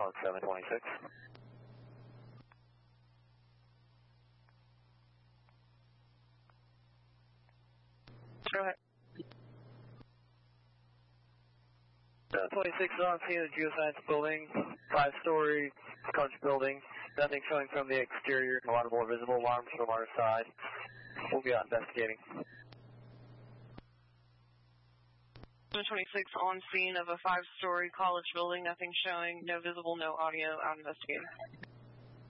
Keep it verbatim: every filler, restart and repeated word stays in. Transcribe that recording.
on seven twenty-six. Go ahead. seven twenty-six is on scene of the geoscience building, five-story college building. Nothing showing from the exterior, a lot more visible alarms from our side. We'll be out investigating. seven twenty-six on scene of a five-story college building, nothing showing, no visible, no audio, out investigating.